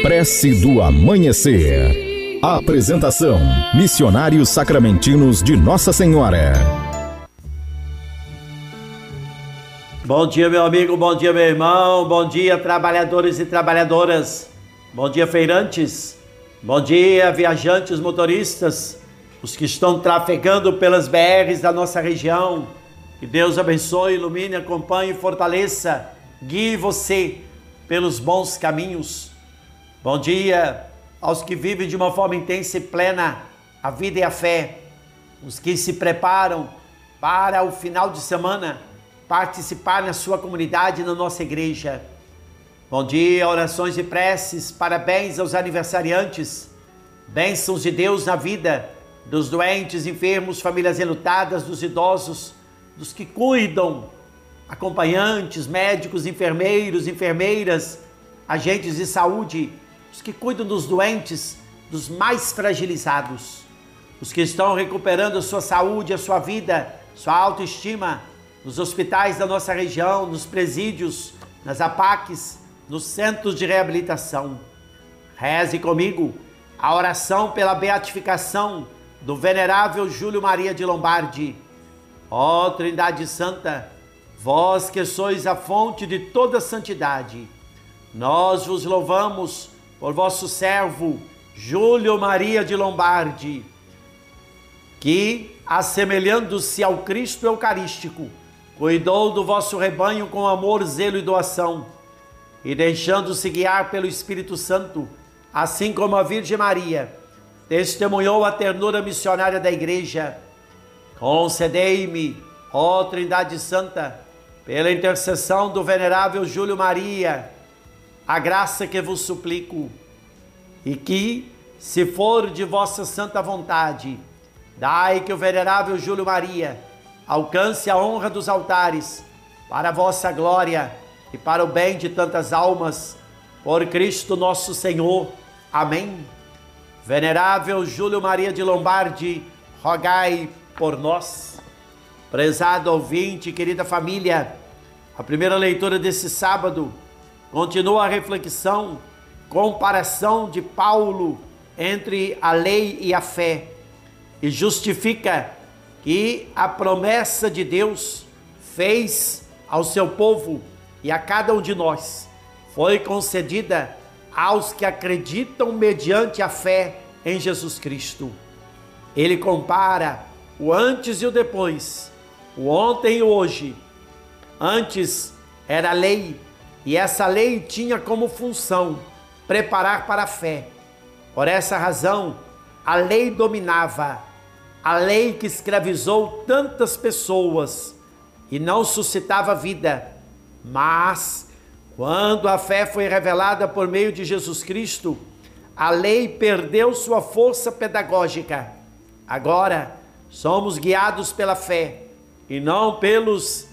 Prece do Amanhecer. Apresentação: Missionários Sacramentinos de Nossa Senhora. Bom dia, meu amigo, bom dia, meu irmão, bom dia, trabalhadores e trabalhadoras, bom dia, feirantes, bom dia, viajantes, motoristas, os que estão trafegando pelas BRs da nossa região. Que Deus abençoe, ilumine, acompanhe, fortaleça, guie você pelos bons caminhos. Bom dia aos que vivem de uma forma intensa e plena a vida e a fé, os que se preparam para o final de semana participar na sua comunidade, na nossa igreja. Bom dia, orações e preces, parabéns aos aniversariantes, bênçãos de Deus na vida dos doentes, enfermos, famílias enlutadas, dos idosos, dos que cuidam, acompanhantes, médicos, enfermeiros, enfermeiras, agentes de saúde, os que cuidam dos doentes, dos mais fragilizados, os que estão recuperando a sua saúde, a sua vida, sua autoestima, nos hospitais da nossa região, nos presídios, nas APACs, nos centros de reabilitação. Reze comigo a oração pela beatificação do venerável Júlio Maria de Lombardi. Ó Trindade Santa, vós que sois a fonte de toda santidade, nós vos louvamos por vosso servo Júlio Maria de Lombardi, que, assemelhando-se ao Cristo Eucarístico, cuidou do vosso rebanho com amor, zelo e doação, e deixando-se guiar pelo Espírito Santo, assim como a Virgem Maria, testemunhou a ternura missionária da Igreja. Concedei-me, ó Trindade Santa, pela intercessão do venerável Júlio Maria, a graça que vos suplico, e que, se for de vossa santa vontade, dai que o venerável Júlio Maria alcance a honra dos altares, para a vossa glória e para o bem de tantas almas, por Cristo nosso Senhor. Amém. Venerável Júlio Maria de Lombardi, rogai por nós. Prezado ouvinte, querida família, a primeira leitura desse sábado continua a reflexão, comparação de Paulo entre a lei e a fé, e justifica que a promessa de Deus fez ao seu povo e a cada um de nós foi concedida aos que acreditam mediante a fé em Jesus Cristo. Ele compara o antes e o depois, o ontem e o hoje. Antes era a lei, e essa lei tinha como função preparar para a fé. Por essa razão, a lei dominava, a lei que escravizou tantas pessoas e não suscitava vida. Mas, quando a fé foi revelada por meio de Jesus Cristo, a lei perdeu sua força pedagógica. Agora, somos guiados pela fé e não pelos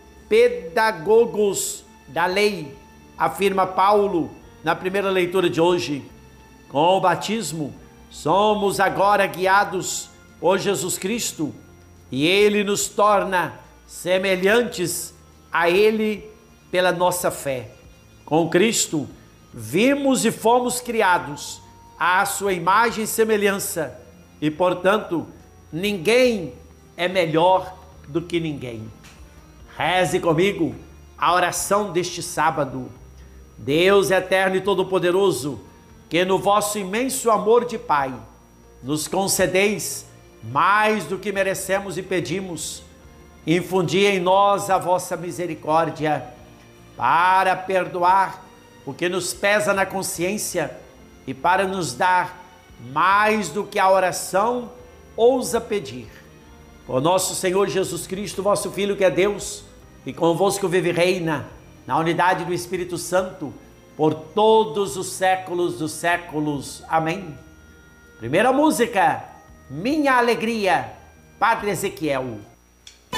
pedagogos da lei, afirma Paulo na primeira leitura de hoje. Com o batismo, somos agora guiados por Jesus Cristo e Ele nos torna semelhantes a Ele pela nossa fé. Com Cristo, vimos e fomos criados à sua imagem e semelhança e, portanto, ninguém é melhor do que ninguém. Reze comigo a oração deste sábado. Deus eterno e todo-poderoso, que no vosso imenso amor de Pai nos concedeis mais do que merecemos e pedimos, infundi em nós a vossa misericórdia para perdoar o que nos pesa na consciência e para nos dar mais do que a oração ousa pedir. Por nosso Senhor Jesus Cristo, vosso Filho, que é Deus, e convosco vive e reina, na unidade do Espírito Santo, por todos os séculos dos séculos. Amém. Primeira música, Minha Alegria, Padre Ezequiel.